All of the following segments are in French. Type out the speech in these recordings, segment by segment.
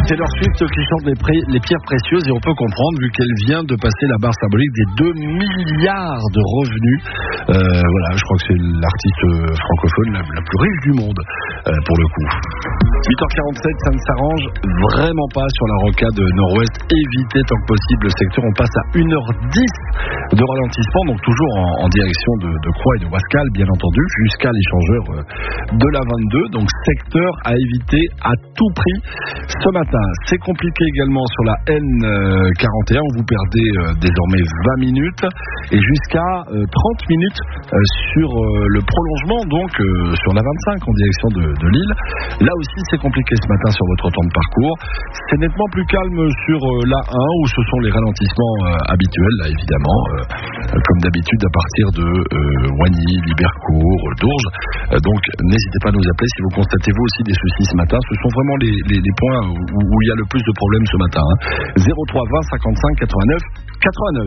Taylor Swift qui chante les pierres précieuses et on peut comprendre vu qu'elle vient de passer la barre symbolique des 2 milliards de revenus. Voilà, je crois que c'est l'artiste francophone la plus riche du monde pour le coup. 8h47, ça ne s'arrange vraiment pas sur la rocade nord-ouest. Évitez tant que possible le secteur. On passe à 1h10 de ralentissement, donc toujours en direction de Croix et de Wascal, bien entendu, jusqu'à l'échangeur de la 22. Donc secteur à éviter à tout prix ce matin. C'est compliqué également sur la N41 où vous perdez désormais 20 minutes et jusqu'à 30 minutes sur le prolongement, donc sur la 25 en direction de Lille. Là aussi c'est compliqué ce matin sur votre temps de parcours. C'est nettement plus calme sur la 1 où ce sont les ralentissements habituels, là évidemment, comme d'habitude à partir de Wagny, Libercourt, Dourges. Donc n'hésitez pas à nous appeler si vous constatez vous aussi des soucis ce matin. Ce sont vraiment les points où il y a le plus de problèmes ce matin. 03 20 55 89 89.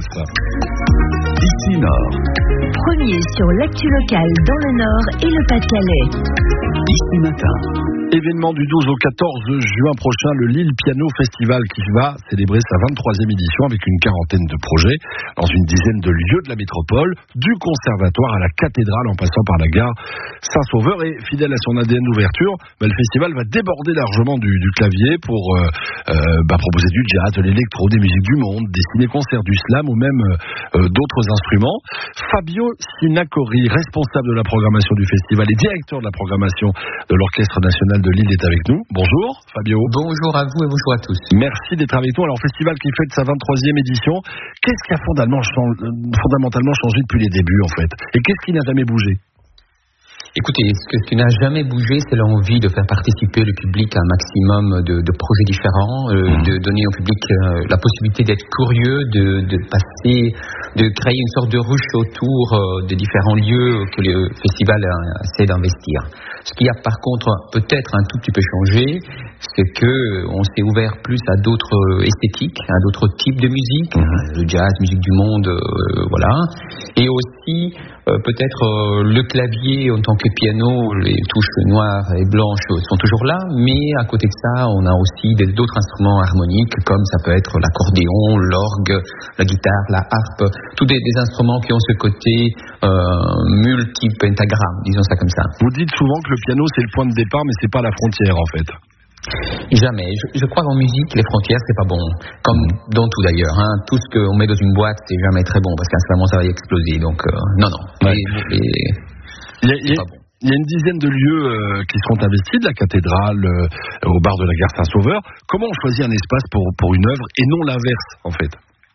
Ici Nord. Premier sur l'actu locale dans le Nord et le Pas-de-Calais. Ici Matin. Événement du 12 au 14 juin prochain, le Lille Piano Festival qui va célébrer sa 23e édition avec une quarantaine de projets dans une dizaine de lieux de la métropole, du conservatoire à la cathédrale en passant par la gare Saint-Sauveur. Et fidèle à son ADN d'ouverture, le festival va déborder largement du clavier pour proposer du jazz, de l'électro, des musiques du monde, des ciné-concerts, du slam ou même d'autres instruments. Fabio Sinacori, responsable de la programmation du festival et directeur de la programmation de l'Orchestre national de Lille est avec nous. Bonjour Fabio. Bonjour à vous et bonjour à tous. Merci d'être avec nous. Alors festival qui fête sa 23e édition, qu'est-ce qui a fondamentalement changé depuis les débuts en fait? Et qu'est-ce qui n'a jamais bougé? Écoutez, ce qui n'a jamais bougé, c'est l'envie de faire participer le public à un maximum de projets différents, de donner au public la possibilité d'être curieux, de créer une sorte de ruche autour des différents lieux que le festival essaie d'investir. Ce qui a par contre peut-être un tout petit peu changé, c'est que on s'est ouvert plus à d'autres esthétiques, à d'autres types de musique, le jazz, musique du monde, voilà, et aussi peut-être le clavier en tant que piano, les touches noires et blanches sont toujours là, mais à côté de ça, on a aussi d'autres instruments harmoniques, comme ça peut être l'accordéon, l'orgue, la guitare, la harpe, tous des instruments qui ont ce côté multi-pentagramme, disons ça comme ça. Vous dites souvent que le piano c'est le point de départ, mais c'est pas la frontière en fait. Jamais. Je crois qu'en musique, les frontières, c'est pas bon. Comme dans tout d'ailleurs. Tout ce qu'on met dans une boîte, c'est jamais très bon parce qu'à ce moment, ça va y exploser. Donc, non. Ouais. C'est pas bon. Il y a une dizaine de lieux qui seront investis, de la cathédrale au bar de la gare Saint-Sauveur. Comment on choisit un espace pour une œuvre et non l'inverse, en fait?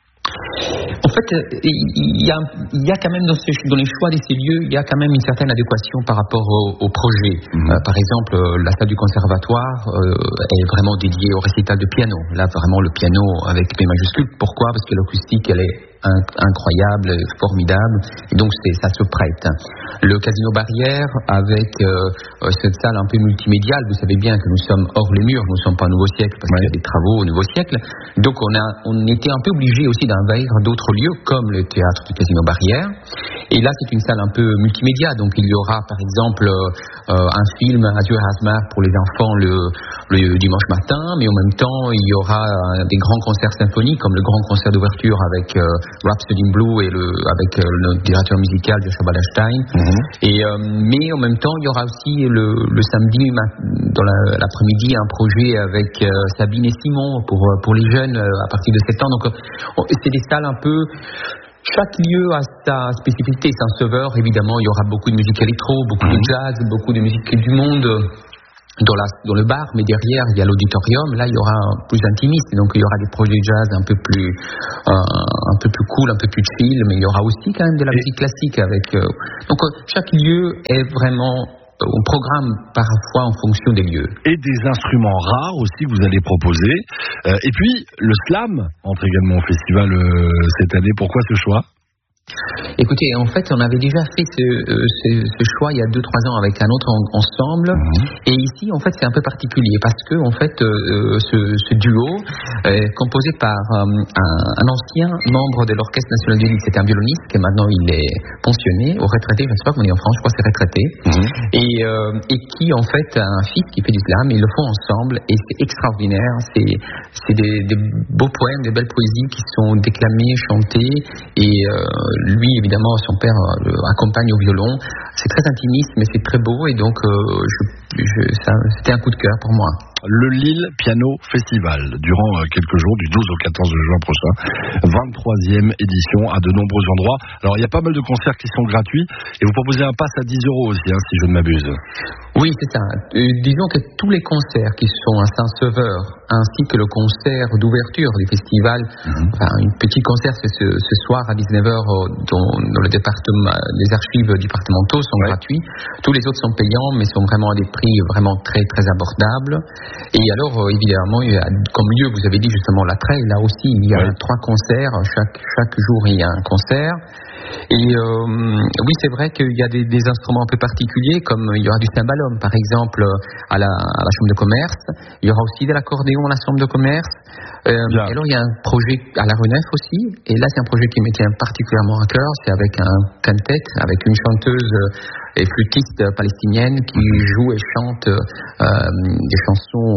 En fait, il y a quand même dans les choix de ces lieux, il y a quand même une certaine adéquation par rapport au projet. Par exemple, la salle du conservatoire est vraiment dédiée au récital de piano. Là, vraiment le piano avec P majuscule. Pourquoi? Parce que l'acoustique, elle est incroyable, formidable, et donc ça se prête. Le Casino Barrière avec cette salle un peu multimédiale, vous savez bien que nous sommes hors les murs, nous ne sommes pas au Nouveau Siècle parce qu'il y a des travaux au Nouveau Siècle, donc on était un peu obligé aussi d'investir d'autres lieux comme le théâtre du Casino Barrière, et là c'est une salle un peu multimédia, donc il y aura par exemple un film Adieu Asmar pour les enfants le dimanche matin, mais en même temps il y aura des grands concerts symphoniques comme le grand concert d'ouverture avec Rhapsody in Blue et avec le directeur musical Joshua Ballestein. Mais en même temps, il y aura aussi le samedi dans l'après-midi un projet avec Sabine et Simon pour les jeunes à partir de 7 ans. Donc c'est des salles un peu. Chaque lieu a sa spécificité. Saint-Sauveur, évidemment, il y aura beaucoup de musique électro, beaucoup de jazz, beaucoup de musique du monde. Dans le bar, mais derrière il y a l'auditorium. Là il y aura plus intimiste, donc il y aura des projets jazz un peu plus cool, un peu plus chill, mais il y aura aussi quand même de la musique classique avec. Donc chaque lieu est vraiment on programme parfois en fonction des lieux. Et des instruments rares aussi que vous allez proposer. Et puis le slam entre également au festival cette année. Pourquoi ce choix? Écoutez, en fait, on avait déjà fait ce choix il y a 2-3 ans avec un autre ensemble. Et ici, en fait, c'est un peu particulier parce que, en fait, ce duo est composé par un ancien membre de l'Orchestre National du Lille. C'était un violoniste qui maintenant il est pensionné ou retraité. Je ne sais pas comment on dit en France. Je crois que c'est retraité. Et qui, en fait, a un fils qui fait du slam. Ils le font ensemble et c'est extraordinaire. C'est des beaux poèmes, des belles poésies qui sont déclamées, chantées et lui, évidemment, son père accompagne au violon. C'est très intimiste, mais c'est très beau et donc c'était un coup de cœur pour moi. Le Lille Piano Festival, durant quelques jours, du 12 au 14 juin prochain, 23e édition à de nombreux endroits. Alors, il y a pas mal de concerts qui sont gratuits et vous proposez un pass à 10 € aussi, si je ne m'abuse. Oui, c'est ça. Disons que tous les concerts qui sont à Saint-Sauveur, ainsi que le concert d'ouverture du festival, enfin, un petit concert c'est ce soir à 19h dans le département, les archives départementaux sont gratuits. Tous les autres sont payants, mais sont vraiment à des prix vraiment très très abordables. Et alors, évidemment, il y a, comme lieu, vous avez dit justement la Trail, là aussi, il y a 3 concerts. Chaque jour, il y a un concert. Et oui, c'est vrai qu'il y a des instruments un peu particuliers, comme il y aura du cymbalum, par exemple, à la chambre de commerce. Il y aura aussi de l'accordéon à la chambre de commerce. Alors, il y a un projet à la Renef aussi. Et là, c'est un projet qui me tient particulièrement à cœur. C'est avec un quintet, avec une chanteuse et flûtiste palestinienne qui joue et chante des chansons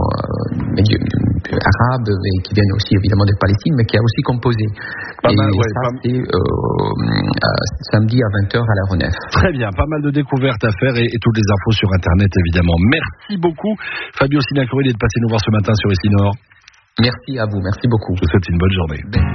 arabes et qui viennent aussi évidemment de Palestine, mais qui a aussi composé. C'est samedi à 20h à la Renef. Très bien, pas mal de découvertes à faire et toutes les infos sur Internet évidemment. Merci beaucoup Fabio Sinacorelli d'être passé nous voir ce matin sur Ici Nord. Merci à vous, merci beaucoup. Je vous souhaite une bonne journée.